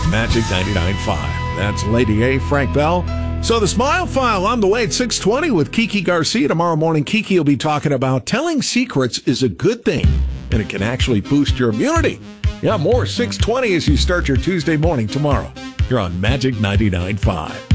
Magic 99.5. That's Lady A, Frank Bell. So the Smile File on the way at 6:20 with Kiki Garcia. Tomorrow morning, Kiki will be talking about telling secrets is a good thing, and it can actually boost your immunity. Yeah, more 6:20 as you start your Tuesday morning tomorrow. You're on Magic 99.5.